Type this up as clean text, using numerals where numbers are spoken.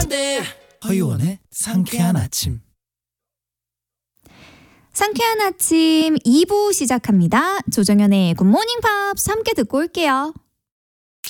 허유원의 상쾌한 아침. 상쾌한 아침 2부 시작합니다. 조정연의 굿모닝 팝스 함께 듣고 올게요.